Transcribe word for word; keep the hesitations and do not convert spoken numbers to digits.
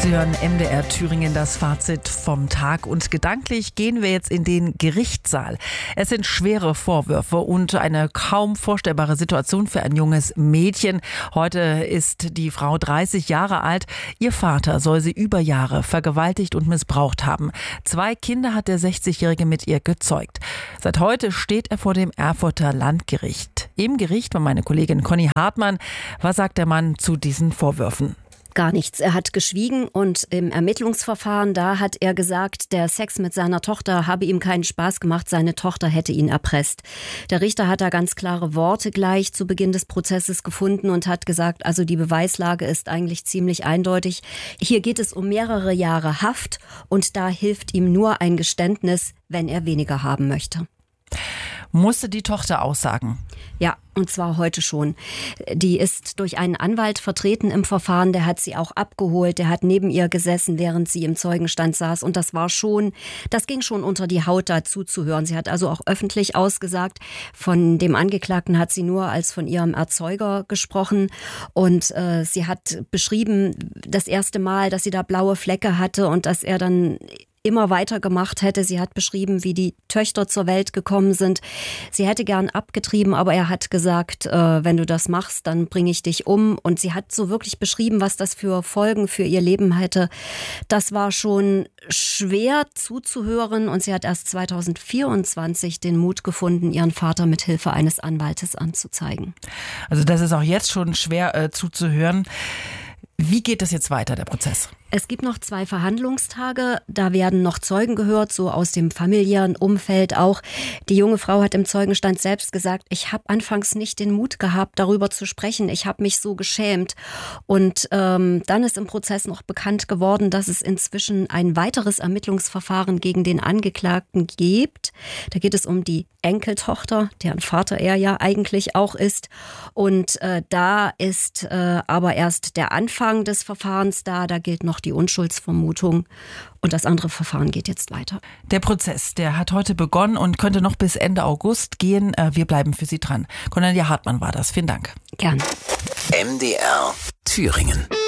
Sie hören M D R Thüringen, das Fazit vom Tag. Und gedanklich gehen wir jetzt in den Gerichtssaal. Es sind schwere Vorwürfe und eine kaum vorstellbare Situation für ein junges Mädchen. Heute ist die Frau dreißig Jahre alt. Ihr Vater soll sie über Jahre vergewaltigt und missbraucht haben. Zwei Kinder hat der sechzigjährige mit ihr gezeugt. Seit heute steht er vor dem Erfurter Landgericht. Im Gericht war meine Kollegin Conny Hartmann. Was sagt der Mann zu diesen Vorwürfen? Gar nichts. Er hat geschwiegen und im Ermittlungsverfahren, da hat er gesagt, der Sex mit seiner Tochter habe ihm keinen Spaß gemacht, seine Tochter hätte ihn erpresst. Der Richter hat da ganz klare Worte gleich zu Beginn des Prozesses gefunden und hat gesagt, also die Beweislage ist eigentlich ziemlich eindeutig. Hier geht es um mehrere Jahre Haft und da hilft ihm nur ein Geständnis, wenn er weniger haben möchte. Musste die Tochter aussagen? Ja, und zwar heute schon. Die ist durch einen Anwalt vertreten im Verfahren, der hat sie auch abgeholt, der hat neben ihr gesessen, während sie im Zeugenstand saß und das war schon, das ging schon unter die Haut, da zuzuhören. Sie hat also auch öffentlich ausgesagt, von dem Angeklagten hat sie nur als von ihrem Erzeuger gesprochen und äh, sie hat beschrieben, das erste Mal, dass sie da blaue Flecke hatte und dass er dann immer weiter gemacht hätte. Sie hat beschrieben, wie die Töchter zur Welt gekommen sind. Sie hätte gern abgetrieben, aber er hat gesagt, äh, wenn du das machst, dann bringe ich dich um. Und sie hat so wirklich beschrieben, was das für Folgen für ihr Leben hätte. Das war schon schwer zuzuhören und sie hat erst zweitausendvierundzwanzig den Mut gefunden, ihren Vater mit Hilfe eines Anwaltes anzuzeigen. Also das ist auch jetzt schon schwer äh, zuzuhören. Wie geht das jetzt weiter, der Prozess? Es gibt noch zwei Verhandlungstage, da werden noch Zeugen gehört, so aus dem familiären Umfeld auch. Die junge Frau hat im Zeugenstand selbst gesagt, ich habe anfangs nicht den Mut gehabt, darüber zu sprechen. Ich habe mich so geschämt. Und ähm, dann ist im Prozess noch bekannt geworden, dass es inzwischen ein weiteres Ermittlungsverfahren gegen den Angeklagten gibt. Da geht es um die Enkeltochter, deren Vater er ja eigentlich auch ist. Und äh, da ist äh, aber erst der Anfang des Verfahrens da, da gilt noch die Unschuldsvermutung und das andere Verfahren geht jetzt weiter. Der Prozess, der hat heute begonnen und könnte noch bis Ende August gehen. Wir bleiben für Sie dran. Cornelia Hartmann war das. Vielen Dank. Gern. M D R Thüringen.